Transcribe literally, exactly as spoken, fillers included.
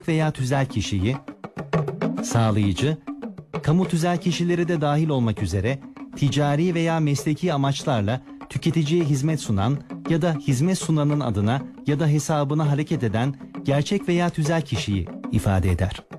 veya tüzel kişiyi, sağlayıcı, kamu tüzel kişileri de dahil olmak üzere ticari veya mesleki amaçlarla tüketiciye hizmet sunan ya da hizmet sunanın adına ya da hesabına hareket eden gerçek veya tüzel kişiyi ifade eder.